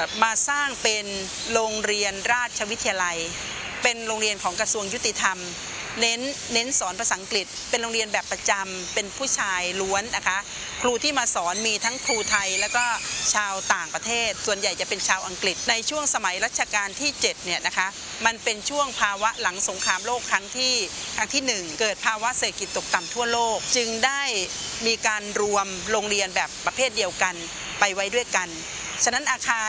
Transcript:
มาสร้างเป็นโรงเรียนราชวิทยาลัยเป็นโรงเรียนของกระทรวงยุติธรรมเน้นสอนภาษาอังกฤษเป็นโรงเรียนแบบประจำเป็นผู้ชายล้วนนะคะครูที่มาสอนมีทั้งครูไทยแล้วก็ชาวต่างประเทศส่วนใหญ่จะเป็นชาวอังกฤษในช่วงสมัยรัชกาลที่7เนี่ยนะคะมันเป็นช่วงภาวะหลังสงครามโลกครั้งที่1เกิดภาวะเศรษฐกิจตกต่ำทั่วโลกจึงได้มีการรวมโรงเรียนแบบประเภทเดียวกันไปไว้ด้วยกันฉะนั้นอาคาร